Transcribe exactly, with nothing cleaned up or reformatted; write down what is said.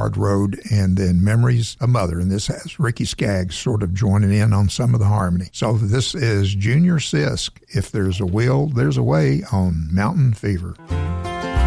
Hard Road, and then Memories of Mother. And this has Ricky Skaggs sort of joining in on some of the harmony. So this is Junior Sisk, If There's a Will, There's a Way, on Mountain Fever.